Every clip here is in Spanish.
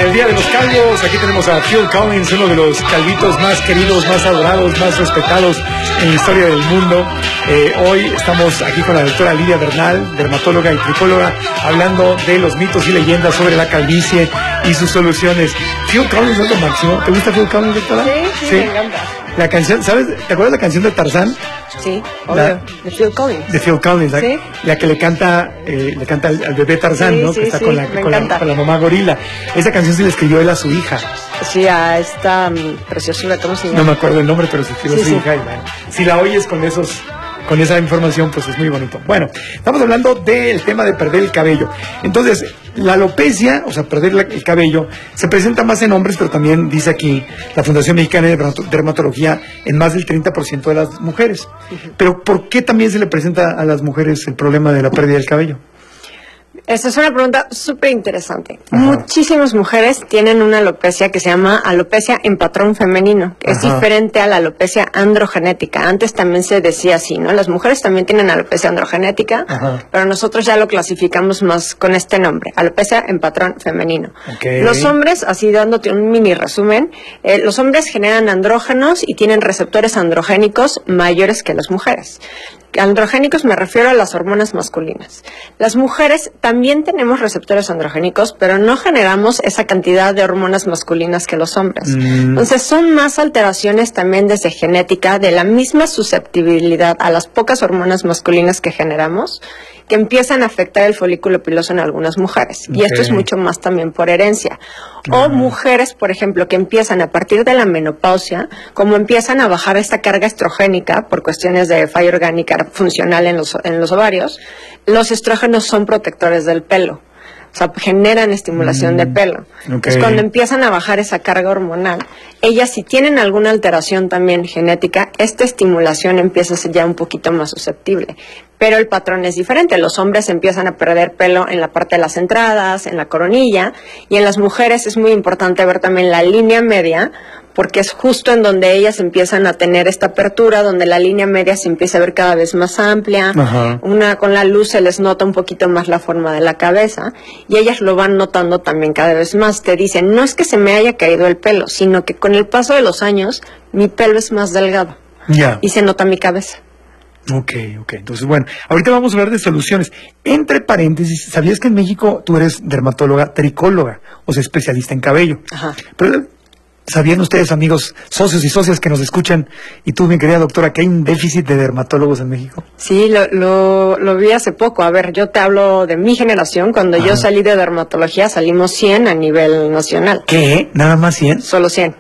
el Día de los Calvos. Aquí tenemos a Phil Collins, uno de los calvitos más queridos, más adorados, más respetados en la historia del mundo. Hoy estamos aquí con la doctora Lidia Bernal, dermatóloga y tricóloga, hablando de los mitos y leyendas sobre la calvicie y sus soluciones. Phil Collins es lo máximo. ¿Te gusta Phil Collins, doctora? Sí, me encanta. La canción, ¿sabes? ¿Te acuerdas la canción de Tarzán? Sí, obvio. De Phil Collins. De Phil Collins, ¿sí? La que le canta al bebé Tarzán, sí, ¿no? Sí, que está sí, con la mamá gorila. Esa canción se le escribió él a su hija. Sí, a esta preciosura, ¿cómo se llama? No me acuerdo el nombre, pero se escribió a su hija. Y bueno, si la oyes con esa información, pues es muy bonito. Bueno, estamos hablando del tema de perder el cabello. Entonces, la alopecia, o sea, perder el cabello, se presenta más en hombres, pero también dice aquí la Fundación Mexicana de Dermatología en más del 30% de las mujeres. Pero ¿por qué también se le presenta a las mujeres el problema de la pérdida del cabello? Esa es una pregunta súper interesante. Muchísimas mujeres tienen una alopecia que se llama alopecia en patrón femenino, que es diferente a la alopecia androgenética. Antes también se decía así, ¿no? Las mujeres también tienen alopecia androgenética, pero nosotros ya lo clasificamos más con este nombre, alopecia en patrón femenino. Los hombres, así dándote un mini resumen, los hombres generan andrógenos y tienen receptores androgénicos mayores que las mujeres. Androgénicos me refiero a las hormonas masculinas. Las mujeres también tenemos receptores androgénicos, pero no generamos esa cantidad de hormonas masculinas que los hombres. Entonces son más alteraciones también desde genética, de la misma susceptibilidad a las pocas hormonas masculinas que generamos, que empiezan a afectar el folículo piloso en algunas mujeres. Y esto es mucho más también por herencia. O mujeres, por ejemplo, que empiezan a partir de la menopausia, como empiezan a bajar esta carga estrogénica por cuestiones de falla orgánica funcional en los ovarios, los estrógenos son protectores del pelo. O sea, generan estimulación de pelo. Entonces, cuando empiezan a bajar esa carga hormonal, ellas si tienen alguna alteración también genética, esta estimulación empieza a ser ya un poquito más susceptible. Pero el patrón es diferente. Los hombres empiezan a perder pelo en la parte de las entradas, en la coronilla, y en las mujeres es muy importante ver también la línea media, porque es justo en donde ellas empiezan a tener esta apertura, donde la línea media se empieza a ver cada vez más amplia. Con la luz se les nota un poquito más la forma de la cabeza, y ellas lo van notando también cada vez más. Te dicen, no es que se me haya caído el pelo, sino que con el paso de los años, mi pelo es más delgado, y se nota mi cabeza. Ok. Entonces, bueno, ahorita vamos a hablar de soluciones. Entre paréntesis, ¿sabías que en México tú eres dermatóloga, tricóloga, o sea, especialista en cabello? Pero, ¿sabían ustedes, amigos, socios y socias que nos escuchan, y tú, mi querida doctora, que hay un déficit de dermatólogos en México? Sí, lo vi hace poco. A ver, yo te hablo de mi generación. Cuando yo salí de dermatología, salimos 100 a nivel nacional. ¿Qué? ¿Nada más 100? Solo 100.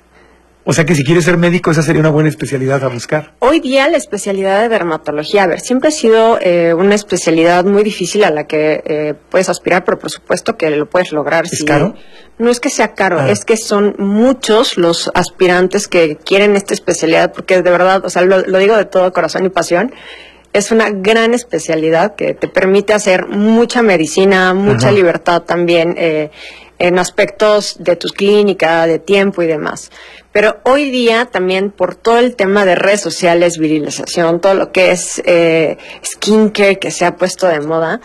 O sea que si quieres ser médico, esa sería una buena especialidad a buscar. Hoy día la especialidad de dermatología, a ver, siempre ha sido una especialidad muy difícil a la que puedes aspirar, pero por supuesto que lo puedes lograr. ¿Es caro? No es que sea caro, es que son muchos los aspirantes que quieren esta especialidad, porque de verdad, o sea, lo digo de todo corazón y pasión. Es una gran especialidad que te permite hacer mucha medicina, mucha libertad también en aspectos de tu clínica, de tiempo y demás. Pero hoy día también por todo el tema de redes sociales, virilización, todo lo que es skincare que se ha puesto de moda,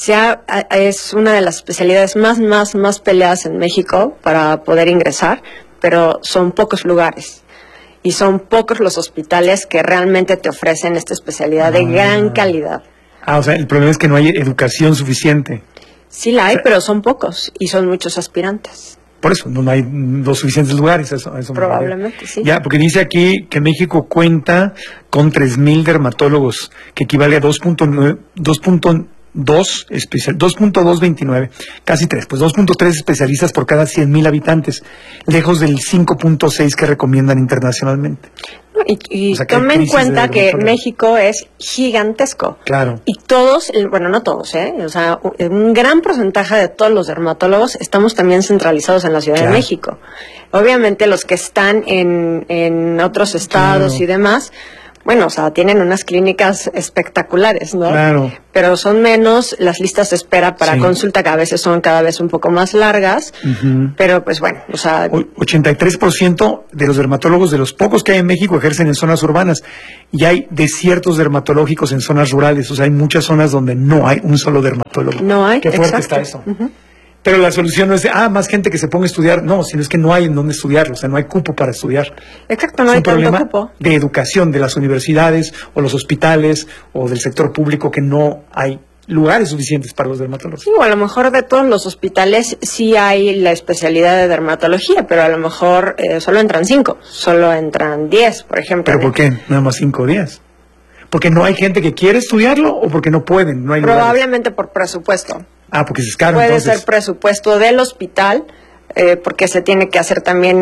es una de las especialidades más peleadas en México para poder ingresar, pero son pocos lugares. Y son pocos los hospitales que realmente te ofrecen esta especialidad de gran calidad. O sea, el problema es que no hay educación suficiente. Sí la hay, pero son pocos y son muchos aspirantes. Por eso, no hay los suficientes lugares. Eso probablemente, sí. Ya, porque dice aquí que México cuenta con 3,000 dermatólogos, que equivale a 2.229, casi 3, pues 2.3 especialistas por cada 100,000 habitantes, lejos del 5.6 que recomiendan internacionalmente. Y tome en cuenta que México es gigantesco. Claro. Y todos, bueno, no todos, o sea, un gran porcentaje de todos los dermatólogos estamos también centralizados en la Ciudad de México. Obviamente los que están en otros estados y demás, bueno, o sea, tienen unas clínicas espectaculares, ¿no? Claro. Pero son menos, las listas de espera para consulta que a veces son cada vez un poco más largas, pero pues bueno, o sea... 83% de los dermatólogos, de los pocos que hay en México, ejercen en zonas urbanas, y hay desiertos dermatológicos en zonas rurales, o sea, hay muchas zonas donde no hay un solo dermatólogo. No hay, Qué fuerte está eso. Pero la solución no es, más gente que se ponga a estudiar. No, sino es que no hay en dónde estudiarlo, o sea, no hay cupo para estudiar. Exacto, no hay tanto cupo. De educación de las universidades o los hospitales o del sector público, que no hay lugares suficientes para los dermatólogos. Sí, o a lo mejor de todos los hospitales sí hay la especialidad de dermatología, pero a lo mejor solo entran 5, solo entran 10, por ejemplo. ¿Pero por qué? Nada más 5 o 10. ¿Porque no hay gente que quiere estudiarlo o porque no pueden? No hay Probablemente lugares. Por presupuesto. Porque es caro. Puede entonces ser presupuesto del hospital, porque se tiene que hacer también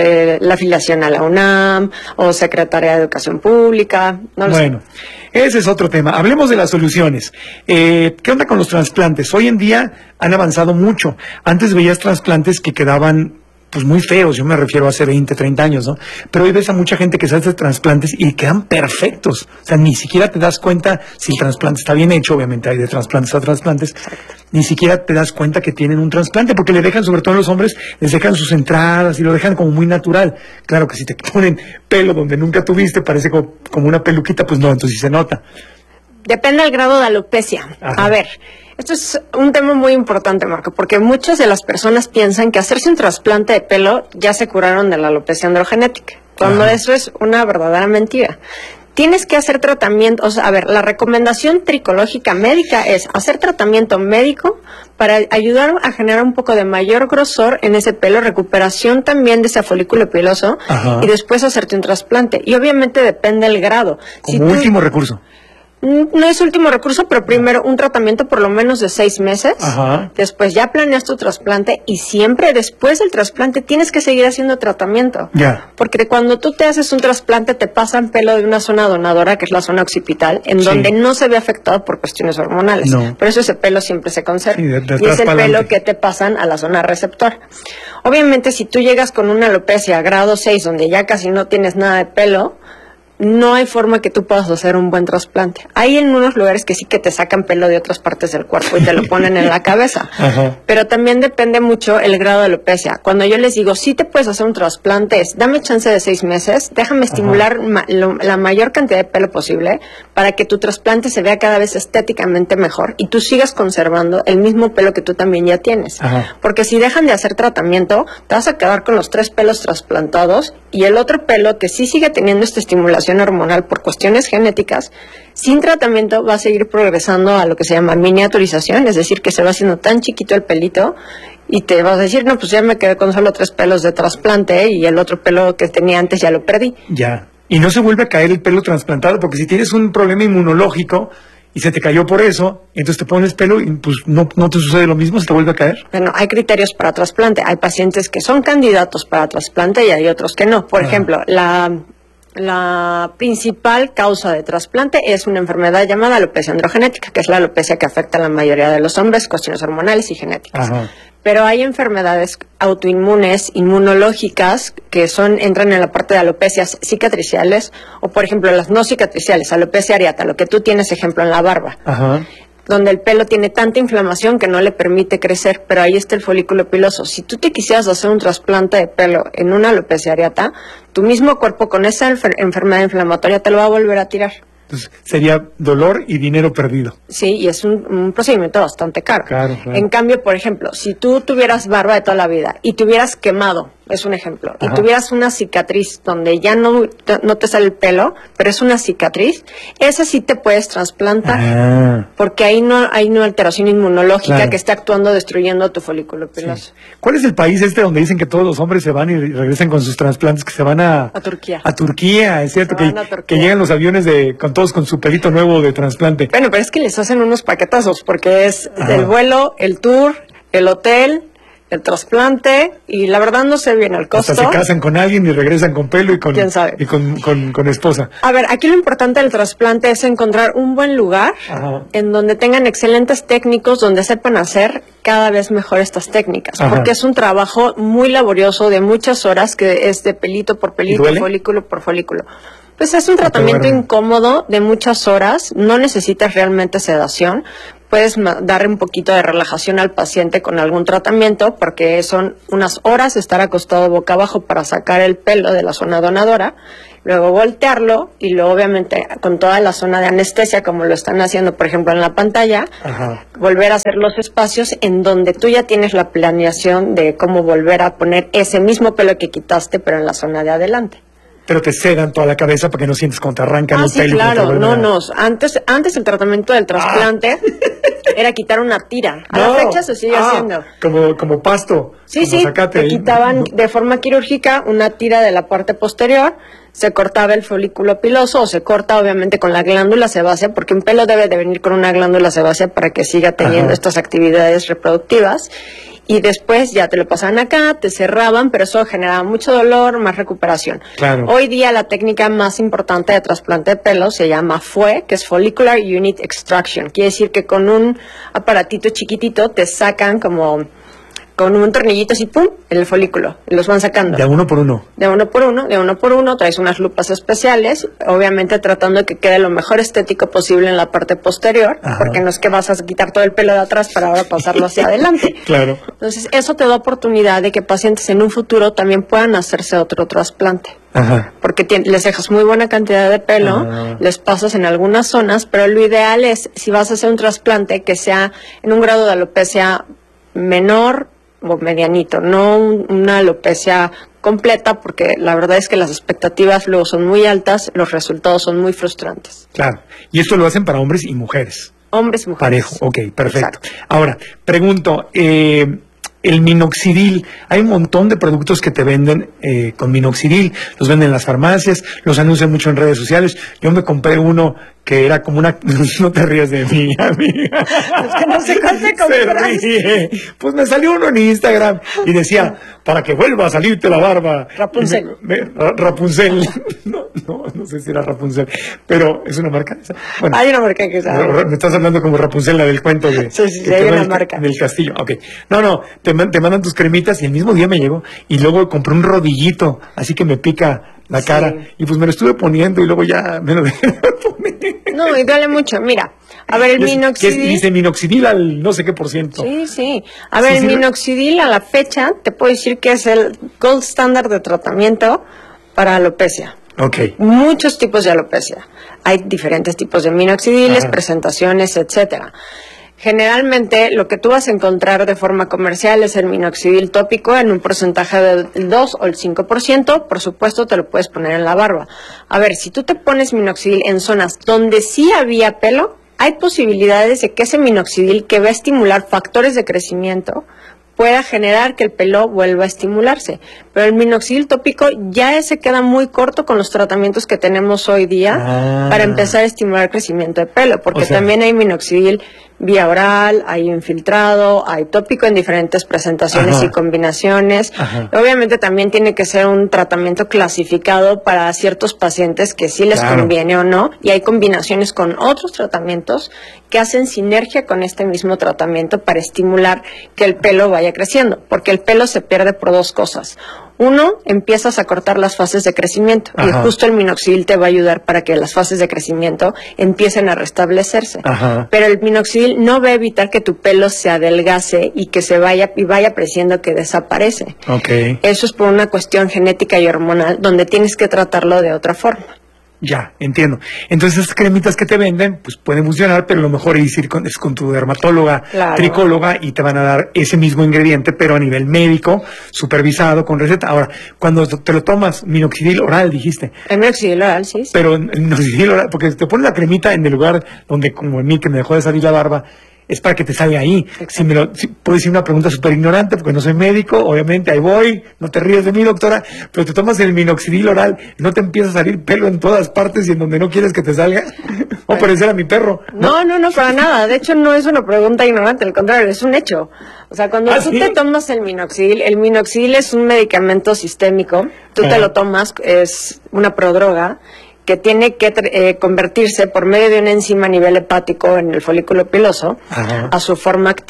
la afiliación a la UNAM o Secretaría de Educación Pública. No lo sé. Ese es otro tema. Hablemos de las soluciones. ¿Qué onda con los trasplantes? Hoy en día han avanzado mucho. Antes veías trasplantes que quedaban pues muy feos, yo me refiero a hace 20, 30 años, ¿no? Pero hoy ves a mucha gente que se hace trasplantes y quedan perfectos. O sea, ni siquiera te das cuenta si el trasplante está bien hecho, obviamente hay de trasplantes a trasplantes, ni siquiera te das cuenta que tienen un trasplante, porque le dejan, sobre todo a los hombres, les dejan sus entradas y lo dejan como muy natural. Claro que si te ponen pelo donde nunca tuviste, parece como una peluquita, pues no, entonces sí se nota. Depende del grado de alopecia. Ajá. A ver, esto es un tema muy importante, Marco, porque muchas de las personas piensan que hacerse un trasplante de pelo ya se curaron de la alopecia androgenética, cuando eso es una verdadera mentira. Tienes que hacer tratamiento, la recomendación tricológica médica es hacer tratamiento médico para ayudar a generar un poco de mayor grosor en ese pelo, recuperación también de ese folículo piloso, y después hacerte un trasplante. Y obviamente depende del grado. Como último recurso. No es último recurso, pero primero un tratamiento por lo menos de 6 meses. Después ya planeas tu trasplante y siempre después del trasplante tienes que seguir haciendo tratamiento. Porque cuando tú te haces un trasplante te pasan pelo de una zona donadora, que es la zona occipital, en donde no se ve afectado por cuestiones hormonales. Por eso ese pelo siempre se conserva. Y es el pelo que te pasan a la zona receptora. Obviamente si tú llegas con una alopecia grado 6, donde ya casi no tienes nada de pelo, no hay forma que tú puedas hacer un buen trasplante. Hay en unos lugares que sí que te sacan pelo de otras partes del cuerpo y te lo ponen en la cabeza. Pero también depende mucho el grado de alopecia. Cuando yo les digo, sí te puedes hacer un trasplante, dame chance de 6 meses, déjame estimular la mayor cantidad de pelo posible para que tu trasplante se vea cada vez estéticamente mejor y tú sigas conservando el mismo pelo que tú también ya tienes. Porque si dejan de hacer tratamiento, te vas a quedar con los 3 pelos trasplantados y el otro pelo que sí sigue teniendo esta estimulación hormonal por cuestiones genéticas, sin tratamiento va a seguir progresando a lo que se llama miniaturización, es decir, que se va haciendo tan chiquito el pelito y te vas a decir, no, pues ya me quedé con solo 3 pelos de trasplante y el otro pelo que tenía antes ya lo perdí. Y no se vuelve a caer el pelo trasplantado, porque si tienes un problema inmunológico y se te cayó por eso, entonces te pones pelo y pues no te sucede lo mismo, se te vuelve a caer. Bueno, hay criterios para trasplante, hay pacientes que son candidatos para trasplante y hay otros que no. Por ejemplo, la principal causa de trasplante es una enfermedad llamada alopecia androgenética, que es la alopecia que afecta a la mayoría de los hombres, cuestiones hormonales y genéticas. Pero hay enfermedades autoinmunes, inmunológicas, que entran en la parte de alopecias cicatriciales, o por ejemplo las no cicatriciales, alopecia areata, lo que tú tienes ejemplo en la barba. Donde el pelo tiene tanta inflamación que no le permite crecer, pero ahí está el folículo piloso. Si tú te quisieras hacer un trasplante de pelo en una alopecia areata, tu mismo cuerpo con esa enfermedad inflamatoria te lo va a volver a tirar. Entonces sería dolor y dinero perdido. Sí, y es un procedimiento bastante caro. En cambio, por ejemplo, si tú tuvieras barba de toda la vida y te hubieras quemado, es un ejemplo, y tuvieras una cicatriz donde ya no te sale el pelo, pero es una cicatriz, esa sí te puedes trasplantar, porque ahí no hay una alteración inmunológica que está actuando destruyendo tu folículo piloso. ¿Cuál es el país donde dicen que todos los hombres se van y regresan con sus trasplantes, que se van a Turquía? A Turquía, es cierto, que llegan los aviones todos con su pelito nuevo de trasplante. Bueno, pero es que les hacen unos paquetazos, porque es el vuelo, el tour, el hotel, el trasplante, y la verdad no sé bien el costo. Hasta se casan con alguien y regresan con pelo y con, ¿quién sabe? Y con esposa. A ver, aquí lo importante del trasplante es encontrar un buen lugar en donde tengan excelentes técnicos, donde sepan hacer cada vez mejor estas técnicas, porque es un trabajo muy laborioso de muchas horas, que es de pelito por pelito, folículo por folículo. Pues es un tratamiento incómodo de muchas horas, no necesitas realmente sedación, puedes dar un poquito de relajación al paciente con algún tratamiento, porque son unas horas estar acostado boca abajo para sacar el pelo de la zona donadora, luego voltearlo y luego obviamente con toda la zona de anestesia, como lo están haciendo por ejemplo en la pantalla, volver a hacer los espacios en donde tú ya tienes la planeación de cómo volver a poner ese mismo pelo que quitaste pero en la zona de adelante. Pero te sedan toda la cabeza para que no sientes cuando te arrancan el pelo. Sí, claro, no. Antes el tratamiento del trasplante era quitar una tira. A la fecha se sigue haciendo. Como pasto. Sí, te quitaban de forma quirúrgica una tira de la parte posterior, se cortaba el folículo piloso o se corta obviamente con la glándula sebácea, porque un pelo debe de venir con una glándula sebácea para que siga teniendo estas actividades reproductivas. Y después ya te lo pasaban acá, te cerraban, pero eso generaba mucho dolor, más recuperación. Claro. Hoy día la técnica más importante de trasplante de pelo se llama FUE, que es Follicular Unit Extraction. Quiere decir que con un aparatito chiquitito te sacan como con un tornillito así, ¡pum!, en el folículo, y los van sacando. De uno por uno. De uno por uno, traes unas lupas especiales, obviamente tratando de que quede lo mejor estético posible en la parte posterior, porque no es que vas a quitar todo el pelo de atrás para ahora pasarlo hacia adelante. Claro. Entonces, eso te da oportunidad de que pacientes en un futuro también puedan hacerse otro trasplante. Porque les dejas muy buena cantidad de pelo, les pasas en algunas zonas, pero lo ideal es, si vas a hacer un trasplante, que sea en un grado de alopecia menor o medianito, no una alopecia completa, porque la verdad es que las expectativas luego son muy altas, los resultados son muy frustrantes. Claro, y esto lo hacen para hombres y mujeres. Hombres y mujeres. Parejo, ok, perfecto. Exacto. Ahora, pregunto, el minoxidil, hay un montón de productos que te venden con minoxidil, los venden en las farmacias, los anuncian mucho en redes sociales. Yo me compré uno que era como una... No te rías de mí, amiga. Es que no sé cuál te compraste. Se ríe. Pues me salió uno en Instagram y decía, para que vuelva a salirte la barba. Rapunzel. Rapunzel. No sé si era Rapunzel, pero es una marca. Bueno, hay una marca que sabe. Me estás hablando como Rapunzel, la del cuento de... Sí, hay una marca. Del castillo, ok. No, te mandan tus cremitas y el mismo día me llegó y luego compré un rodillito, así que me pica la cara, y pues me lo estuve poniendo y luego ya me lo dejé de poner. No, y duele mucho. Mira, a ver, el minoxidil... Dice minoxidil al no sé qué por ciento. Sí. A ver, el minoxidil a la fecha, te puedo decir que es el gold standard de tratamiento para alopecia. Ok. Muchos tipos de alopecia. Hay diferentes tipos de minoxidiles, presentaciones, etcétera. Generalmente lo que tú vas a encontrar de forma comercial es el minoxidil tópico en un porcentaje del 2 o el 5%, por supuesto te lo puedes poner en la barba. A ver, si tú te pones minoxidil en zonas donde sí había pelo, hay posibilidades de que ese minoxidil, que va a estimular factores de crecimiento, pueda generar que el pelo vuelva a estimularse. Pero el minoxidil tópico ya se queda muy corto con los tratamientos que tenemos hoy día para empezar a estimular el crecimiento de pelo, porque también hay minoxidil vía oral, hay infiltrado, hay tópico en diferentes presentaciones y combinaciones. Obviamente también tiene que ser un tratamiento clasificado para ciertos pacientes que sí les conviene o no, y hay combinaciones con otros tratamientos que hacen sinergia con este mismo tratamiento para estimular que el pelo vaya creciendo, porque el pelo se pierde por dos cosas. Uno, empiezas a cortar las fases de crecimiento y justo el minoxidil te va a ayudar para que las fases de crecimiento empiecen a restablecerse. Pero el minoxidil no va a evitar que tu pelo se adelgace y que se vaya pareciendo que desaparece. Eso es por una cuestión genética y hormonal donde tienes que tratarlo de otra forma. Ya, entiendo. Entonces, esas cremitas que te venden, pues pueden funcionar, pero lo mejor es ir con tu dermatóloga, tricóloga, y te van a dar ese mismo ingrediente, pero a nivel médico, supervisado, con receta. Ahora, cuando te lo tomas, minoxidil oral, dijiste. El minoxidil oral, sí. Pero el minoxidil oral, porque te pones la cremita en el lugar donde, como en mí, que me dejó de salir la barba, es para que te salga ahí. Si puedo decir una pregunta súper ignorante, porque no soy médico, obviamente, ahí voy, no te ríes de mí, doctora, pero te tomas el minoxidil oral, ¿no te empieza a salir pelo en todas partes y en donde no quieres que te salga? O parecer a mi perro. No, para nada. De hecho, no es una pregunta ignorante, al contrario, es un hecho. O sea, cuando tú te tomas el minoxidil es un medicamento sistémico, tú te lo tomas, es una prodroga, que tiene que convertirse por medio de una enzima a nivel hepático en el folículo piloso a su forma activa.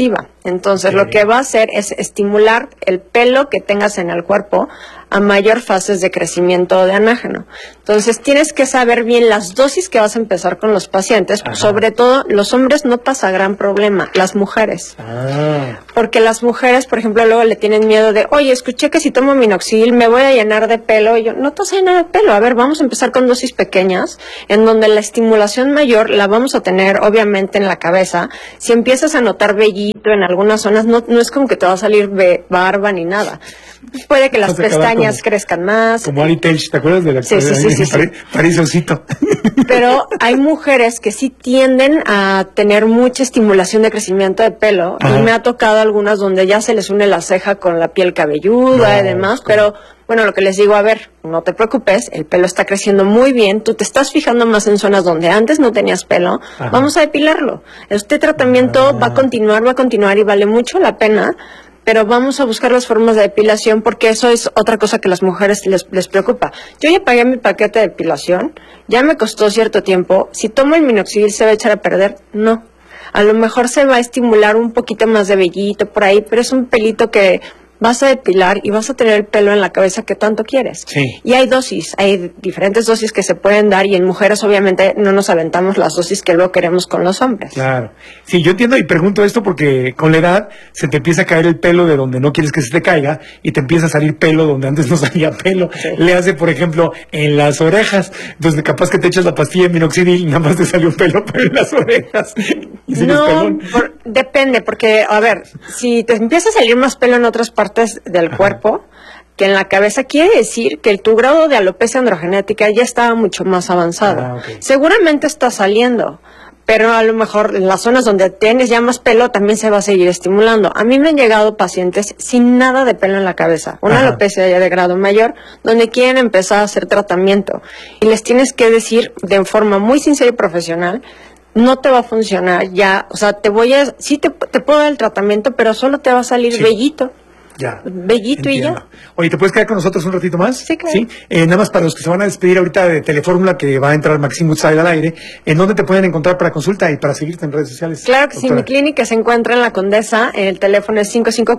Entonces, lo que va a hacer es estimular el pelo que tengas en el cuerpo a mayor fases de crecimiento de anágeno. Entonces, tienes que saber bien las dosis que vas a empezar con los pacientes. Sobre todo, los hombres no pasa gran problema, las mujeres. Porque las mujeres, por ejemplo, luego le tienen miedo de, oye, escuché que si tomo minoxidil me voy a llenar de pelo. Y yo, no te vas a llenar de pelo. A ver, vamos a empezar con dosis pequeñas, en donde la estimulación mayor la vamos a tener, obviamente, en la cabeza. Si empiezas a notar vellito en algunas zonas, no es como que te va a salir barba ni nada. Puede que las pestañas crezcan más. Como Ari Telch, ¿te acuerdas de la sí. París Osito? Pero hay mujeres que sí tienden a tener mucha estimulación de crecimiento de pelo. Y me ha tocado algunas donde ya se les une la ceja con la piel cabelluda y demás, pero bueno, lo que les digo, a ver, no te preocupes, el pelo está creciendo muy bien, tú te estás fijando más en zonas donde antes no tenías pelo, vamos a depilarlo. Este tratamiento va a continuar y vale mucho la pena, pero vamos a buscar las formas de depilación porque eso es otra cosa que a las mujeres les preocupa. Yo ya pagué mi paquete de depilación, ya me costó cierto tiempo, si tomo el minoxidil se va a echar a perder, no. A lo mejor se va a estimular un poquito más de vellito por ahí, pero es un pelito que vas a depilar y vas a tener el pelo en la cabeza que tanto quieres. Y hay diferentes dosis que se pueden dar y en mujeres obviamente no nos aventamos las dosis que luego queremos con los hombres. Claro. Sí, yo entiendo y pregunto esto porque con la edad se te empieza a caer el pelo de donde no quieres que se te caiga y te empieza a salir pelo donde antes no salía pelo. Le hace, por ejemplo, en las orejas. Entonces capaz que te echas la pastilla de minoxidil y nada más te salió pelo pero en las orejas. Y no, depende, porque, a ver, si te empieza a salir más pelo en otras partes del cuerpo que en la cabeza, quiere decir que tu grado de alopecia androgenética ya estaba mucho más avanzado. Seguramente está saliendo, pero a lo mejor en las zonas donde tienes ya más pelo también se va a seguir estimulando. A mí me han llegado pacientes sin nada de pelo en la cabeza, una alopecia ya de grado mayor, donde quieren empezar a hacer tratamiento y les tienes que decir de forma muy sincera y profesional, no te va a funcionar ya, o sea, sí te puedo dar el tratamiento, pero solo te va a salir vellito. Ya. Bellito. Entiendo. Y ya. Oye, ¿te puedes quedar con nosotros un ratito más? Sí, claro. ¿Sí? Nada más para los que se van a despedir ahorita de Telefórmula, que va a entrar Maxim Woodside al aire, ¿en dónde te pueden encontrar para consulta y para seguirte en redes sociales? Claro que doctora. Sí, mi clínica se encuentra en La Condesa, el teléfono es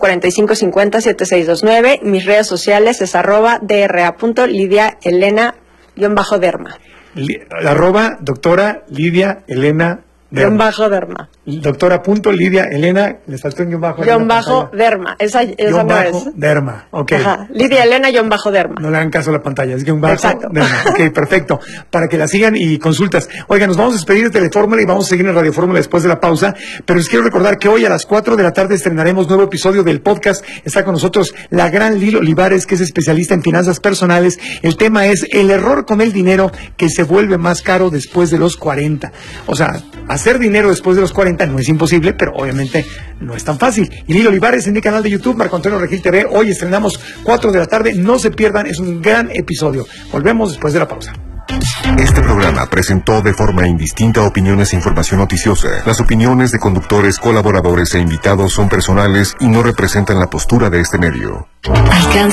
5545507629, mis redes sociales es @dra.lidiaelena_derma. Doctora Lidia Elena Derma. Doctora.Lidia Elena, le saltó en _derma. Esa no es. Derma, ok. Lidia Elena _derma. No le hagan caso a la pantalla, es Exacto. derma. Ok, perfecto. Para que la sigan y consultas. Oigan, nos vamos a despedir de Telefórmula y vamos a seguir en Radio Fórmula después de la pausa. Pero les quiero recordar que hoy a las 4 de la tarde estrenaremos nuevo episodio del podcast. Está con nosotros la gran Lili Olivares, que es especialista en finanzas personales. El tema es el error con el dinero que se vuelve más caro después de los 40. O sea, hacer dinero después de los 40 no es imposible, pero obviamente no es tan fácil. Y Lili Olivares en mi canal de YouTube, Marco Antonio Regil TV. Hoy estrenamos 4 de la tarde. No se pierdan, es un gran episodio. Volvemos después de la pausa. Este programa presentó de forma indistinta opiniones e información noticiosa. Las opiniones de conductores, colaboradores e invitados son personales y no representan la postura de este medio. Alcanza